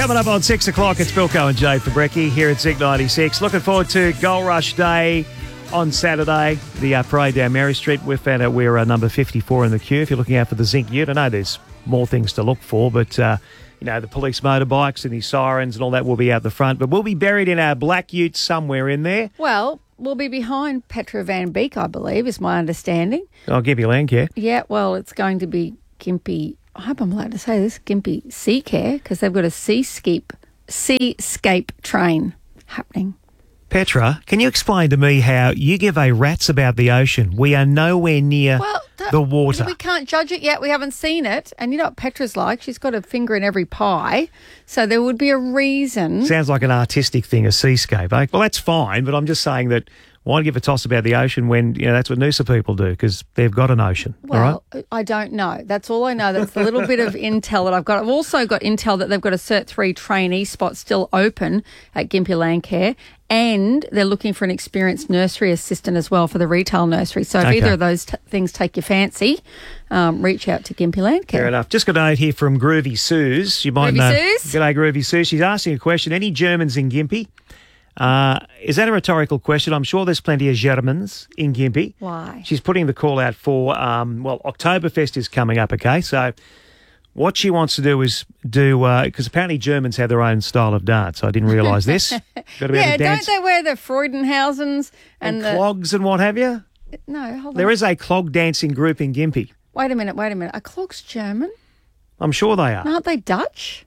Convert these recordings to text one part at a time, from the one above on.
Coming up on 6 o'clock, it's Bilko and Jade Fabrecki here at Zinc 96. Looking forward to Gold Rush Day on Saturday, the parade down Mary Street. We've found out we're number 54 in the queue. If you're looking out for the Zinc Ute, I know there's more things to look for, but, the police motorbikes and the sirens and all that will be out the front. But we'll be buried in our black ute somewhere in there. Well, we'll be behind Petra Van Beek, I believe, is my understanding. I'll give you Landcare. Yeah, well, it's going to be Gympie, I hope I'm allowed to say this, Gympie Sea Care, because they've got a seascape train happening. Petra, can you explain to me how you give a rat's about the ocean? We are nowhere near the water. We can't judge it yet. We haven't seen it. And you know what Petra's like? She's got a finger in every pie. So there would be a reason. Sounds like an artistic thing, a seascape. Eh? Well, that's fine, but I'm just saying that why give a toss about the ocean when, that's what Noosa people do, because they've got an ocean, well, all right? I don't know. That's all I know. That's a little bit of intel that I've got. I've also got intel that they've got a Cert 3 trainee spot still open at Gympie Landcare, and they're looking for an experienced nursery assistant as well for the retail nursery. So if either of those things take your fancy, reach out to Gympie Landcare. Fair enough. Just got a note here from Groovy Suze. You might know. Suze? G'day, Groovy Suze. She's asking a question. Any Germans in Gympie? Is that a rhetorical question? I'm sure there's plenty of Germans in Gympie. Why? She's putting the call out for, Oktoberfest is coming up, okay? So what she wants to do is because apparently Germans have their own style of dance. I didn't realise this. Got to be able to dance. Don't they wear the Freudenhausens and clogs and what have you? No, hold on. There is a clog dancing group in Gympie. Wait a minute. Are clogs German? I'm sure they are. Aren't they Dutch?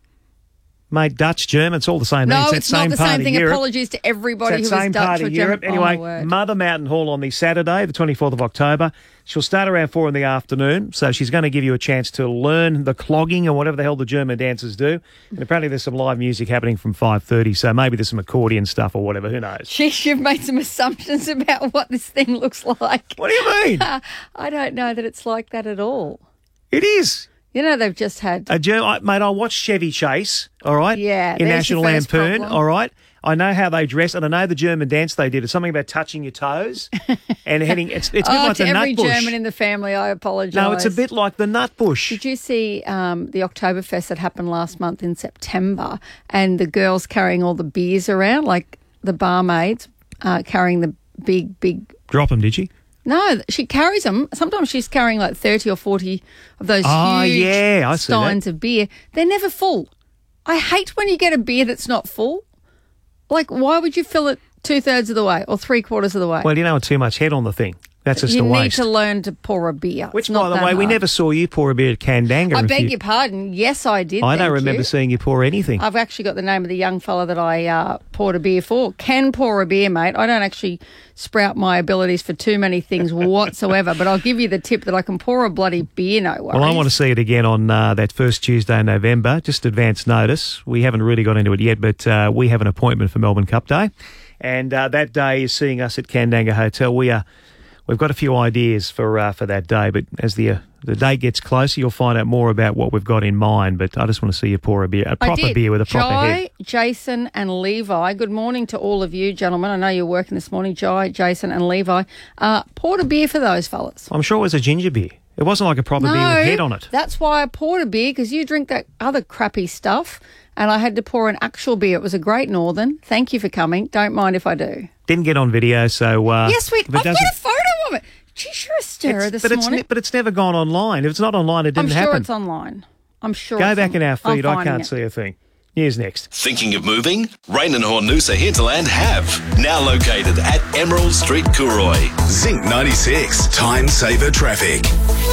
Mate, Dutch, German, it's all the same. No, it's not the same thing. Europe. Apologies to everybody who is same Dutch part or of German. Europe. Anyway, Mother Mountain Hall on the Saturday, the 24th of October. She'll start around 4 in the afternoon, so she's going to give you a chance to learn the clogging or whatever the hell the German dancers do. And apparently there's some live music happening from 5:30, so maybe there's some accordion stuff or whatever. Who knows? Sheesh, you've made some assumptions about what this thing looks like. What do you mean? I don't know that it's like that at all. It is. You know, they've just had... Mate, I watched Chevy Chase, all right? Yeah, in National Lampoon, problem. all right? I know how they dress, and I know the German dance they did. It's something about touching your toes and heading... It's a bit like the every Nutbush. German in the family, I apologise. No, it's a bit like the Nutbush. Did you see the Oktoberfest that happened last month in September, and the girls carrying all the beers around, like the barmaids carrying the big... Drop them, did she? No, she carries them. Sometimes she's carrying like 30 or 40 of those huge steins of beer. They're never full. I hate when you get a beer that's not full. Like, why would you fill it 2/3 of the way or 3/4 of the way? Well, too much head on the thing. That's just a waste. You need to learn to pour a beer. Which, by the way, we never saw you pour a beer at Kandanga. I beg your pardon. Yes, I did. I don't remember seeing you pour anything. I've actually got the name of the young fella that I poured a beer for. Can pour a beer, mate. I don't actually sprout my abilities for too many things whatsoever, but I'll give you the tip that I can pour a bloody beer, no worries. Well, I want to see it again on that first Tuesday in November. Just advance notice. We haven't really got into it yet, but we have an appointment for Melbourne Cup Day, and that day is seeing us at Kandanga Hotel. We've got a few ideas for that day, but as the date gets closer, you'll find out more about what we've got in mind. But I just want to see you pour a proper beer with a proper head. Jason and Levi, good morning to all of you gentlemen. I know you're working this morning. Jason and Levi, poured a beer for those fellas. I'm sure it was a ginger beer. It wasn't like a proper beer with head on it. That's why I poured a beer, because you drink that other crappy stuff, and I had to pour an actual beer. It was a Great Northern. Thank you for coming. Don't mind if I do. Didn't get on video, so... yes, I've got a photo of it. Geez, you're a stirrer this morning. But it's never gone online. If it's not online, it didn't happen. I'm sure it's online. I'm sure Go back in our feed. I can't see a thing. Here's next. Thinking of moving? Rain and Horn Noosa Hinterland have. Now located at Emerald Street, Cooroy. Zinc 96. Time saver traffic.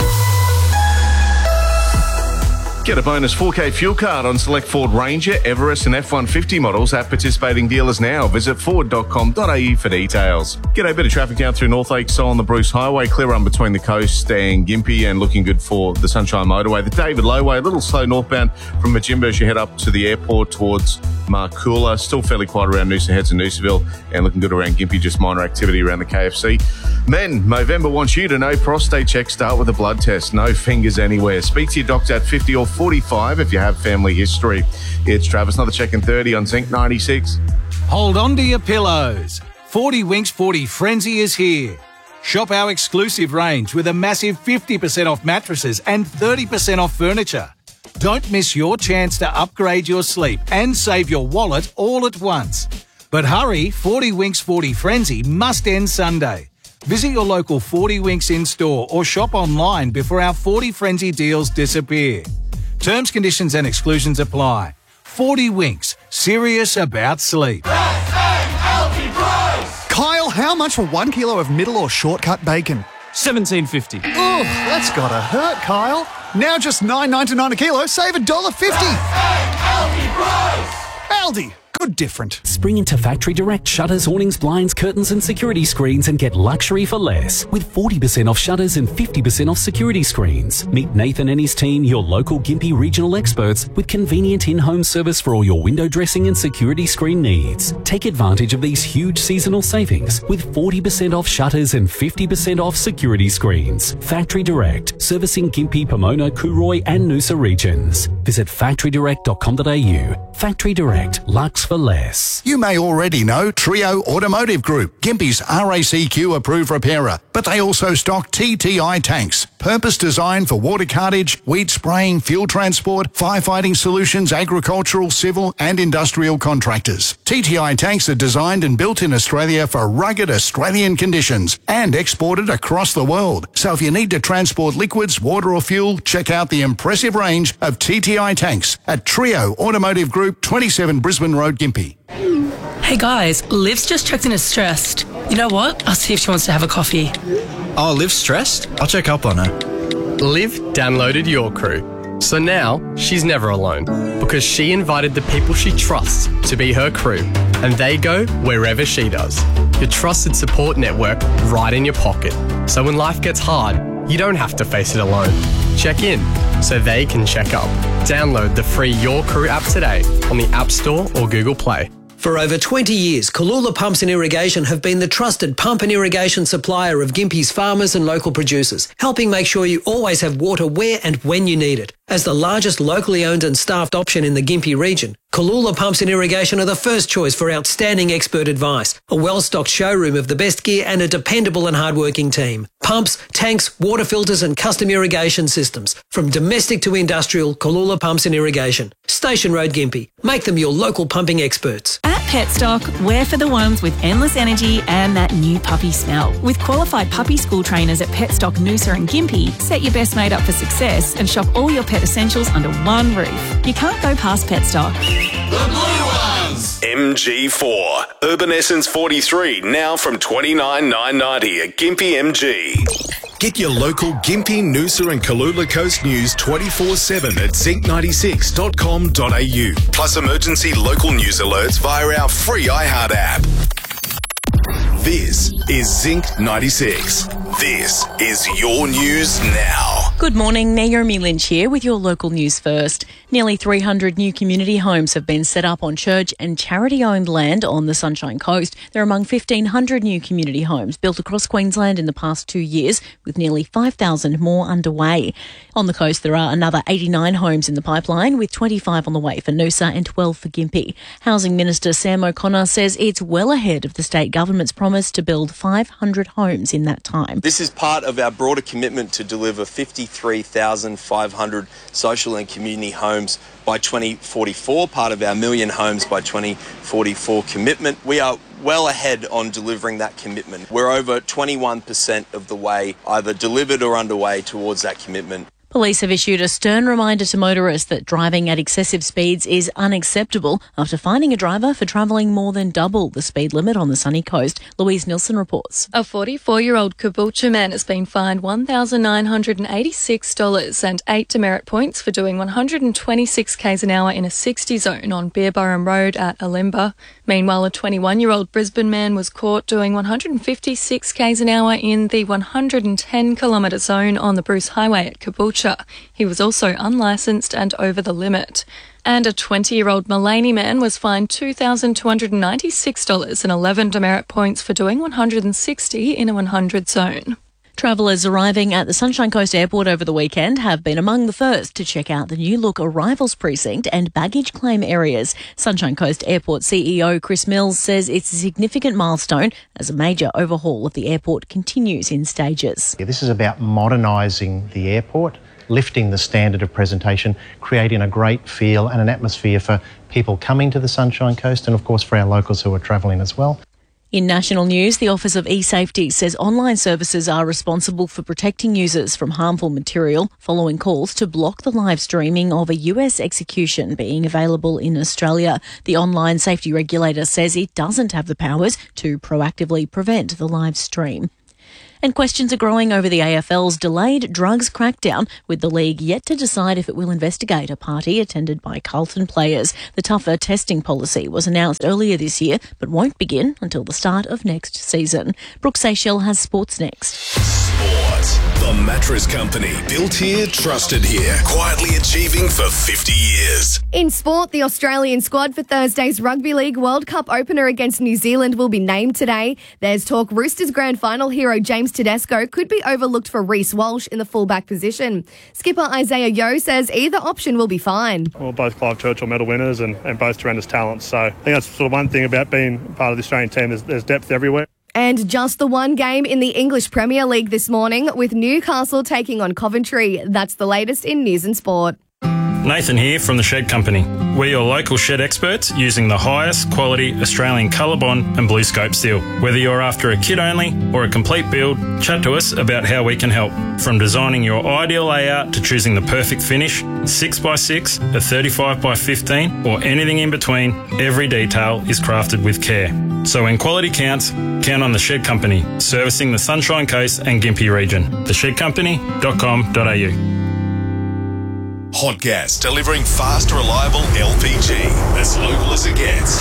Get a bonus 4K fuel card on select Ford Ranger, Everest and F-150 models at participating dealers now. Visit ford.com.au for details. Get a bit of traffic down through North Lakeside on the Bruce Highway. Clear run between the coast and Gympie, and looking good for the Sunshine Motorway. The David Lowway, a little slow northbound from Majimbo as you head up to the airport towards Marcoola. Still fairly quiet around Noosa Heads and Noosaville, and looking good around Gympie, just minor activity around the KFC. Men, Movember wants you to know prostate checks start with a blood test. No fingers anywhere. Speak to your doctor at 50 or 45 if you have family history. It's Travis, another check in 30 on Zinc 96. Hold on to your pillows. 40 Winks 40 Frenzy is here. Shop our exclusive range with a massive 50% off mattresses and 30% off furniture. Don't miss your chance to upgrade your sleep and save your wallet all at once. But hurry, 40 Winks 40 Frenzy must end Sunday. Visit your local 40 Winks in-store or shop online before our 40 Frenzy deals disappear. Terms, conditions and exclusions apply. 40 Winks, serious about sleep. Kyle, how much for 1 kilo of middle or shortcut bacon? $17.50. Ugh, that's gotta hurt, Kyle. Now just $9.99 a kilo, save $1.50. Aldi, good different. Spring into Factory Direct shutters, awnings, blinds, curtains and security screens and get luxury for less. With 40% off shutters and 50% off security screens. Meet Nathan and his team, your local Gympie regional experts, with convenient in-home service for all your window dressing and security screen needs. Take advantage of these huge seasonal savings with 40% off shutters and 50% off security screens. Factory Direct, servicing Gympie, Pomona, Cooroy and Noosa regions. Visit factorydirect.com.au. Factory Direct, Lux for less. You may already know Trio Automotive Group, Gympie's RACQ approved repairer, but they also stock TTI tanks, purpose designed for water cartage, weed spraying, fuel transport, firefighting solutions, agricultural, civil and industrial contractors. TTI tanks are designed and built in Australia for rugged Australian conditions and exported across the world. So if you need to transport liquids, water or fuel, check out the impressive range of TTI tanks at Trio Automotive Group, 27 Brisbane Road, Gympie. Hey guys, Liv's just checked in as stressed. You know what? I'll see if she wants to have a coffee. Oh, Liv's stressed? I'll check up on her. Liv downloaded Your Crew. So now she's never alone because she invited the people she trusts to be her crew and they go wherever she does. Your trusted support network right in your pocket. So when life gets hard, you don't have to face it alone. Check in so they can check up. Download the free Your Crew app today on the App Store or Google Play. For over 20 years, Kalula Pumps and Irrigation have been the trusted pump and irrigation supplier of Gympie's farmers and local producers, helping make sure you always have water where and when you need it. As the largest locally owned and staffed option in the Gympie region, Kalula Pumps and Irrigation are the first choice for outstanding expert advice, a well-stocked showroom of the best gear and a dependable and hardworking team. Pumps, tanks, water filters and custom irrigation systems. From domestic to industrial, Kalula Pumps and Irrigation. Station Road, Gympie. Make them your local pumping experts. At Petstock, we're for the ones with endless energy and that new puppy smell. With qualified puppy school trainers at Petstock, Noosa and Gympie, set your best mate up for success and shop all your pet essentials under one roof. You can't go past Petstock. The blue ones. MG4. Urban Essence 43 now from $29,990 at Gympie MG. Get your local Gympie, Noosa and Kalula Coast news 24/7 at zinc96.com.au. Plus emergency local news alerts via our free iHeart app. This is Zinc 96. This is your news now. Good morning, Naomi Lynch here with your local news first. Nearly 300 new community homes have been set up on church and charity-owned land on the Sunshine Coast. They're among 1,500 new community homes built across Queensland in the past 2 years, with nearly 5,000 more underway. On the coast, there are another 89 homes in the pipeline, with 25 on the way for Noosa and 12 for Gympie. Housing Minister Sam O'Connor says it's well ahead of the state government's promise to build 500 homes in that time. This is part of our broader commitment to deliver 53,500 social and community homes by 2044, part of our million homes by 2044 commitment. We are well ahead on delivering that commitment. We're over 21% of the way either delivered or underway towards that commitment. Police have issued a stern reminder to motorists that driving at excessive speeds is unacceptable after finding a driver for travelling more than double the speed limit on the Sunny Coast. Louise Nilsson reports. A 44-year-old Caboolture man has been fined $1,986 and 8 demerit points for doing 126 k's an hour in a 60 zone on Beerburrum Road at Alimba. Meanwhile, a 21-year-old Brisbane man was caught doing 156 k's an hour in the 110 kilometre zone on the Bruce Highway at Caboolture. He was also unlicensed and over the limit. And a 20-year-old Mullaney man was fined $2,296 and 11 demerit points for doing 160 in a 100 zone. Travellers arriving at the Sunshine Coast Airport over the weekend have been among the first to check out the new look arrivals precinct and baggage claim areas. Sunshine Coast Airport CEO Chris Mills says it's a significant milestone as a major overhaul of the airport continues in stages. This is about modernising the airport, lifting the standard of presentation, creating a great feel and an atmosphere for people coming to the Sunshine Coast and, of course, for our locals who are travelling as well. In national news, the Office of eSafety says online services are responsible for protecting users from harmful material following calls to block the live streaming of a US execution being available in Australia. The online safety regulator says it doesn't have the powers to proactively prevent the live stream. And questions are growing over the AFL's delayed drugs crackdown, with the league yet to decide if it will investigate a party attended by Carlton players. The tougher testing policy was announced earlier this year, but won't begin until the start of next season. Brooke Seychelles has sports next. Sport. The Mattress Company. Built here, trusted here. Quietly achieving for 50 years. In sport, the Australian squad for Thursday's Rugby League World Cup opener against New Zealand will be named today. There's talk Roosters grand final hero James Tedesco could be overlooked for Reece Walsh in the fullback position. Skipper Isaiah Yeo says either option will be fine. Well, both Clive Churchill medal winners and both tremendous talents. So I think that's sort of one thing about being part of the Australian team. There's depth everywhere. And just the one game in the English Premier League this morning, with Newcastle taking on Coventry. That's the latest in news and sport. Nathan here from The Shed Company. We're your local shed experts using the highest quality Australian Colorbond and BlueScope steel. Whether you're after a kit only or a complete build, chat to us about how we can help. From designing your ideal layout to choosing the perfect finish, 6x6, a 35x15 or anything in between, every detail is crafted with care. So when quality counts, count on The Shed Company, servicing the Sunshine Coast and Gympie region. theshedcompany.com.au. Hot Gas, delivering fast, reliable LPG. As local as it gets.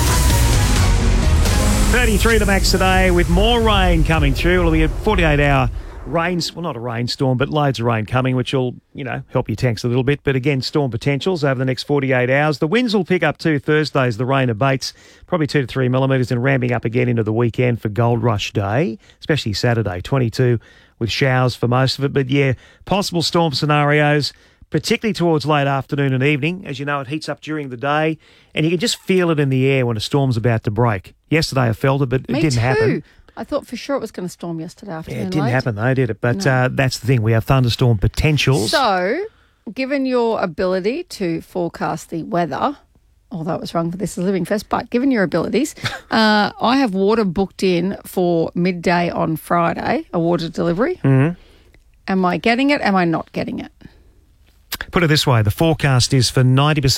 33 the max today with more rain coming through. It'll be a 48-hour not a rainstorm, but loads of rain coming, which will, help your tanks a little bit. But again, storm potentials over the next 48 hours. The winds will pick up too Thursday as the rain abates, probably 2 to 3 millimetres, and ramping up again into the weekend for Gold Rush Day, especially Saturday, 22 with showers for most of it. But yeah, possible storm scenarios, particularly towards late afternoon and evening. As you know, it heats up during the day, and you can just feel it in the air when a storm's about to break. Yesterday I felt it, but it didn't happen. I thought for sure it was going to storm yesterday afternoon. Yeah, it didn't happen though, did it? But that's the thing. We have thunderstorm potentials. So, given your ability to forecast the weather, although it was wrong for This Is Living Fest, but given your abilities, I have water booked in for midday on Friday, a water delivery. Mm-hmm. Am I getting it? Am I not getting it? Put it this way, the forecast is for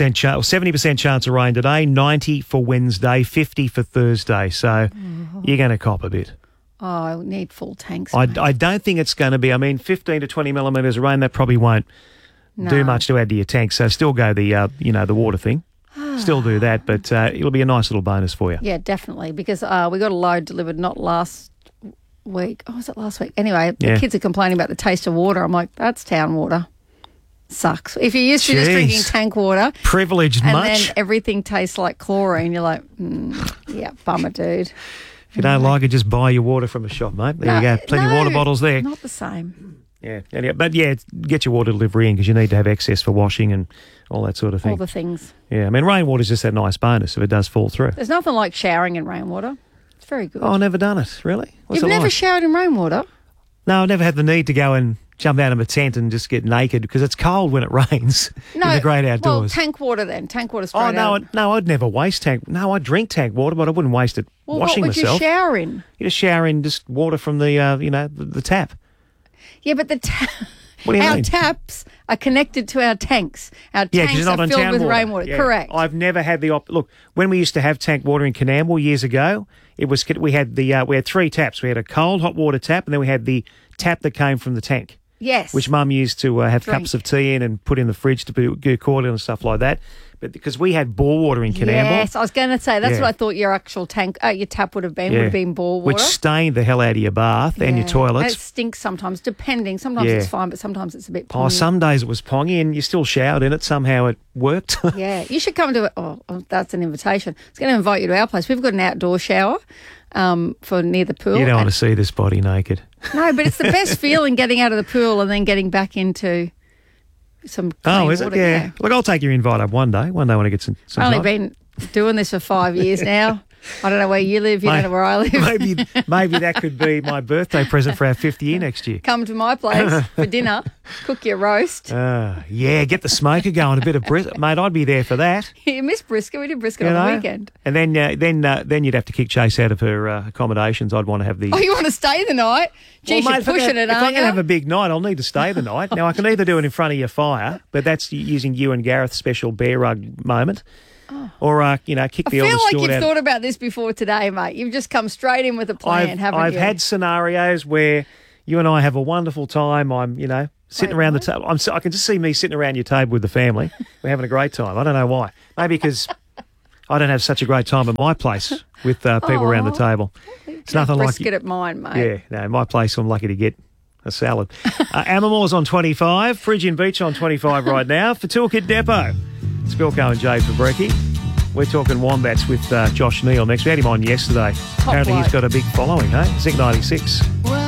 70% chance of rain today, 90 for Wednesday, 50 for Thursday. So you're going to cop a bit. Oh, I need full tanks. I don't think it's going to be, 15 to 20 millimetres of rain, that probably won't do much to add to your tank. So still go the water thing. Still do that, but it'll be a nice little bonus for you. Yeah, definitely, because we got a load delivered not last week. Oh, was it last week? Anyway, the kids are complaining about the taste of water. I'm like, that's town water. Sucks. If you're used to just drinking tank water, privileged and much, then everything tastes like chlorine, you're like, yeah, bummer, dude. If you don't like it, just buy your water from a shop, mate. There you go. Plenty of water bottles there. Not the same. Yeah. But yeah, get your water delivery in because you need to have access for washing and all that sort of thing. All the things. Yeah. Rainwater's just that nice bonus if it does fall through. There's nothing like showering in rainwater. It's very good. Oh, I've never done it. Really? You've never showered in rainwater? No, I've never had the need to go and jump out of a tent and just get naked because it's cold when it rains in the great outdoors. Well, tank water then. Tank water straight out. No, I'd never waste tank. No, I'd drink tank water, but I wouldn't waste it washing myself. What would you shower in? You just shower in just water from the, the tap. Yeah, but what do you mean? Taps are connected to our tanks. Our tanks are filled with rainwater. Yeah. Correct. I've never had the look. When we used to have tank water in Canamble years ago, we had 3 taps. We had a cold hot water tap, and then we had the tap that came from the tank. Yes. Which Mum used to have cups of tea in and put in the fridge to be cordial and stuff like that. But because we had bore water in Canamble. Yes, I was going to say, that's what I thought your actual tank, your tap would have been bore water. Which stained the hell out of your bath and your toilets. And it stinks sometimes, depending. Sometimes it's fine, but sometimes it's a bit pongy. Oh, some days it was pongy and you still showered in it. Somehow it worked. Yeah, you should come to it. Oh, that's an invitation. I was going to invite you to our place. We've got an outdoor shower for near the pool. You don't want to see this body naked. No, but it's the best feeling getting out of the pool and then getting back into some clean is water. It? Yeah. Look, I'll take your invite up one day. One day when I get some I've only time. been doing this for 5 years now. I don't know where you live. You don't know where I live. Maybe that could be my birthday present for our 50th year next year. Come to my place for dinner. Cook your roast. Yeah, get the smoker going. A bit of brisket, mate. I'd be there for that. You miss brisket. We did brisket on the weekend. And then you'd have to kick Chase out of her accommodations. I'd want to have the. Oh, you want to stay the night? Gee, well, you're pushing it, if aren't I'm going you? to have a big night, I'll need to stay the night. Now I can either do it in front of your fire, but that's using you and Gareth's special bear rug moment. Or, kick the elder I feel like Stuart you've out. thought about this before today, mate. You've just come straight in with a plan, haven't you? I've had scenarios where you and I have a wonderful time. I'm, sitting around the table. I can just see me sitting around your table with the family. We're having a great time. I don't know why. Maybe because I don't have such a great time at my place with people around the table. It's nothing like brisket at mine, mate. Yeah, no, my place I'm lucky to get a salad. Ammermore's on 25. Phrygian Beach on 25 right now. For Toolkit Depot. Spilko and Jay Fabrecki. We're talking Wombats with Josh Neal next. We had him on yesterday. Apparently he's got a big following, hey? Zinc 96.